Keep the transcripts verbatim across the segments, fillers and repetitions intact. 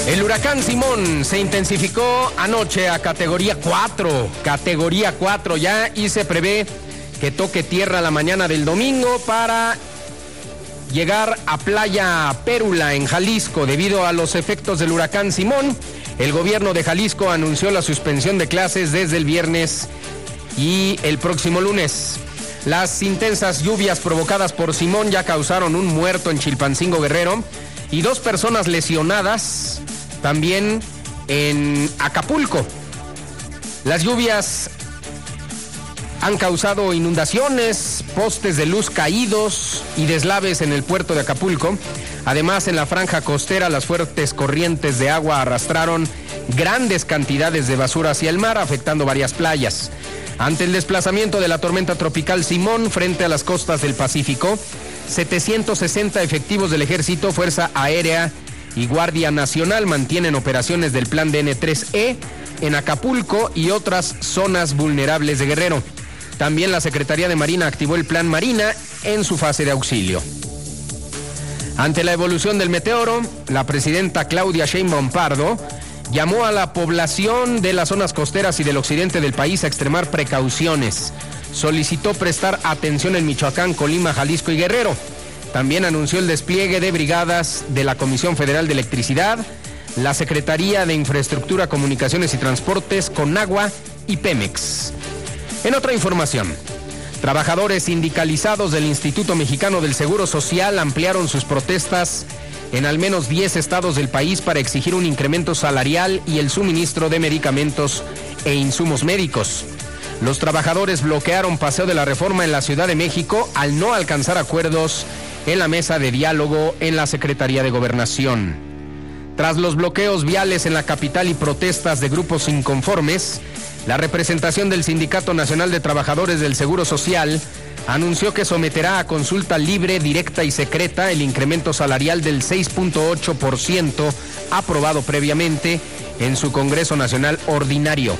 El huracán Simón se intensificó anoche a categoría cuatro, categoría cuatro ya, y se prevé que toque tierra la mañana del domingo para llegar a Playa Pérula en Jalisco. Debido a los efectos del huracán Simón, el gobierno de Jalisco anunció la suspensión de clases desde el viernes y el próximo lunes. Las intensas lluvias provocadas por Simón ya causaron un muerto en Chilpancingo, Guerrero, y dos personas lesionadas también en Acapulco. Las lluvias han causado inundaciones, postes de luz caídos y deslaves en el puerto de Acapulco. Además, en la franja costera, las fuertes corrientes de agua arrastraron grandes cantidades de basura hacia el mar, afectando varias playas. Ante el desplazamiento de la tormenta tropical Simón frente a las costas del Pacífico, setecientos sesenta efectivos del Ejército, Fuerza Aérea y Guardia Nacional mantienen operaciones del Plan D N tres E en Acapulco y otras zonas vulnerables de Guerrero. También la Secretaría de Marina activó el Plan Marina en su fase de auxilio. Ante la evolución del meteoro, la presidenta Claudia Sheinbaum Pardo llamó a la población de las zonas costeras y del occidente del país a extremar precauciones. Solicitó prestar atención en Michoacán, Colima, Jalisco y Guerrero. También anunció el despliegue de brigadas de la Comisión Federal de Electricidad, la Secretaría de Infraestructura, Comunicaciones y Transportes, Conagua y Pemex. En otra información, trabajadores sindicalizados del Instituto Mexicano del Seguro Social ampliaron sus protestas en al menos diez estados del país para exigir un incremento salarial y el suministro de medicamentos e insumos médicos. Los trabajadores bloquearon Paseo de la Reforma en la Ciudad de México al no alcanzar acuerdos en la mesa de diálogo en la Secretaría de Gobernación. Tras los bloqueos viales en la capital y protestas de grupos inconformes, la representación del Sindicato Nacional de Trabajadores del Seguro Social anunció que someterá a consulta libre, directa y secreta el incremento salarial del seis punto ocho por ciento aprobado previamente en su Congreso Nacional Ordinario.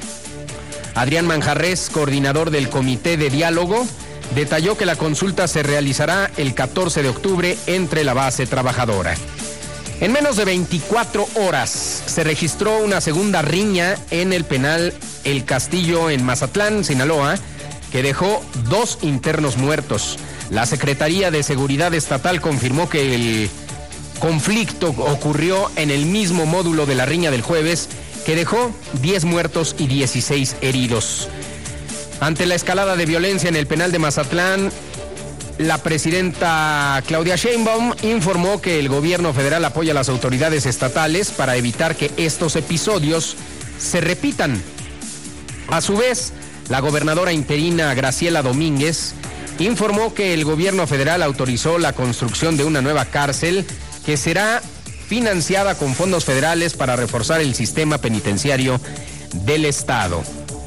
Adrián Manjarres, coordinador del Comité de Diálogo, detalló que la consulta se realizará el catorce de octubre entre la base trabajadora. En menos de veinticuatro horas se registró una segunda riña en el penal El Castillo en Mazatlán, Sinaloa, que dejó dos internos muertos. La Secretaría de Seguridad Estatal confirmó que el conflicto ocurrió en el mismo módulo de la riña del jueves, que dejó diez muertos y dieciséis heridos. Ante la escalada de violencia en el penal de Mazatlán, la presidenta Claudia Sheinbaum informó que el gobierno federal apoya a las autoridades estatales para evitar que estos episodios se repitan. A su vez, la gobernadora interina Graciela Domínguez informó que el gobierno federal autorizó la construcción de una nueva cárcel que será financiada con fondos federales para reforzar el sistema penitenciario del estado.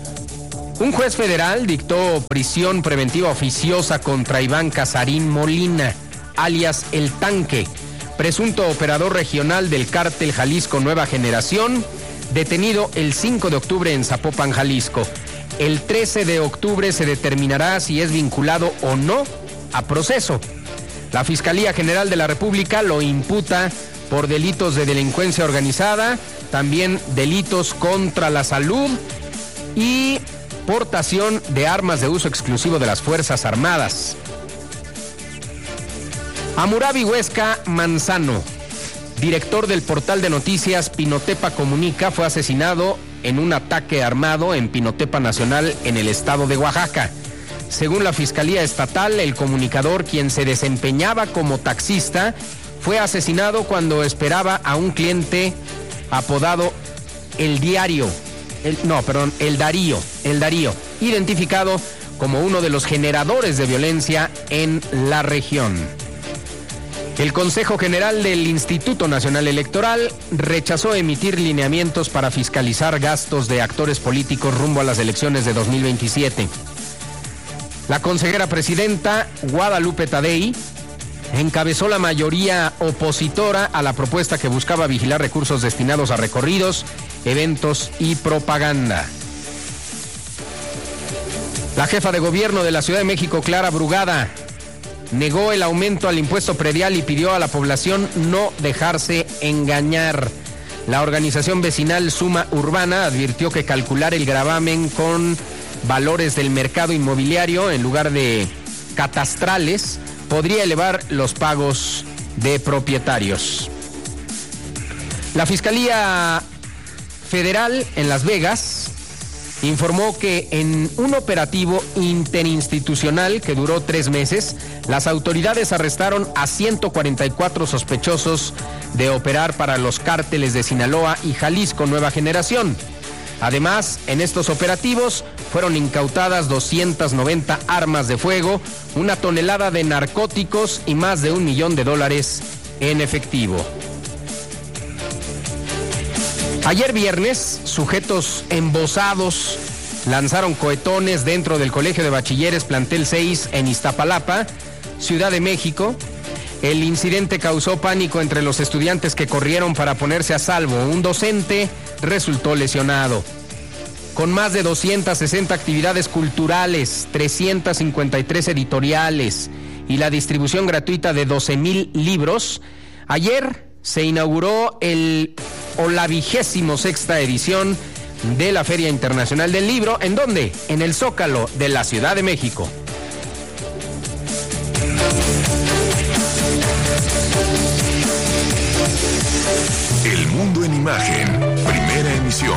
Un juez federal dictó prisión preventiva oficiosa contra Iván Casarín Molina, alias El Tanque, presunto operador regional del cártel Jalisco Nueva Generación, detenido el cinco de octubre en Zapopan, Jalisco. El trece de octubre se determinará si es vinculado o no a proceso. La Fiscalía General de la República lo imputa por delitos de delincuencia organizada, también delitos contra la salud y portación de armas de uso exclusivo de las Fuerzas Armadas. Hammurabi Huesca Manzano, director del portal de noticias Pinotepa Comunica, fue asesinado en un ataque armado en Pinotepa Nacional en el estado de Oaxaca. Según la Fiscalía Estatal, el comunicador, quien se desempeñaba como taxista, fue asesinado cuando esperaba a un cliente apodado El Diario. El, no, perdón, El Darío, El Darío, identificado como uno de los generadores de violencia en la región. El Consejo General del Instituto Nacional Electoral rechazó emitir lineamientos para fiscalizar gastos de actores políticos rumbo a las elecciones de dos mil veintisiete. La consejera presidenta Guadalupe Tadei encabezó la mayoría opositora a la propuesta que buscaba vigilar recursos destinados a recorridos, eventos y propaganda. La jefa de gobierno de la Ciudad de México, Clara Brugada, negó el aumento al impuesto predial y pidió a la población no dejarse engañar. La organización vecinal Suma Urbana advirtió que calcular el gravamen con valores del mercado inmobiliario en lugar de catastrales podría elevar los pagos de propietarios. La Fiscalía Federal en Las Vegas informó que en un operativo interinstitucional que duró tres meses, las autoridades arrestaron a ciento cuarenta y cuatro sospechosos de operar para los cárteles de Sinaloa y Jalisco Nueva Generación. Además, en estos operativos fueron incautadas doscientas noventa armas de fuego, una tonelada de narcóticos y más de un millón de dólares en efectivo. Ayer viernes, sujetos embosados lanzaron cohetones dentro del Colegio de Bachilleres Plantel seis en Iztapalapa, Ciudad de México. El incidente causó pánico entre los estudiantes que corrieron para ponerse a salvo. Un docente resultó lesionado. Con más de doscientas sesenta actividades culturales, trescientas cincuenta y tres editoriales y la distribución gratuita de doce mil libros, ayer se inauguró el o la vigésimo sexta edición de la Feria Internacional del Libro. ¿En dónde? En el Zócalo de la Ciudad de México. El Mundo en Imagen, primera emisión.